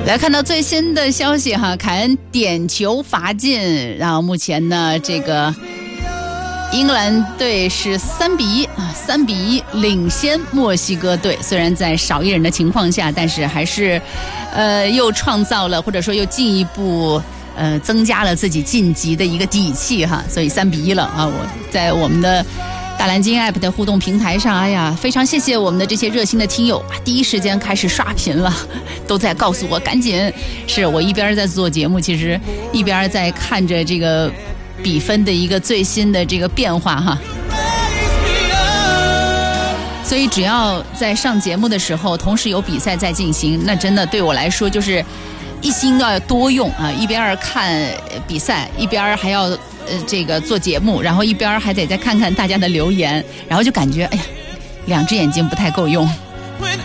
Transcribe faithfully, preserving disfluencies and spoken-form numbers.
来看到最新的消息哈，凯恩点球罚进，然后目前呢，这个英格兰队是三比一啊，三比一领先墨西哥队。虽然在少一人的情况下，但是还是，呃，又创造了或者说又进一步呃增加了自己晋级的一个底气哈。所以三比一了啊！我在我们的大蓝鲸 App 的互动平台上，哎呀，非常谢谢我们的这些热心的听友啊，第一时间开始刷屏了，都在告诉我赶紧。是我一边在做节目，其实一边在看着这个比分的一个最新的这个变化哈。所以只要在上节目的时候，同时有比赛在进行，那真的对我来说就是一心要多用啊，一边看比赛，一边还要呃这个做节目，然后一边还得再看看大家的留言，然后就感觉哎呀，两只眼睛不太够用。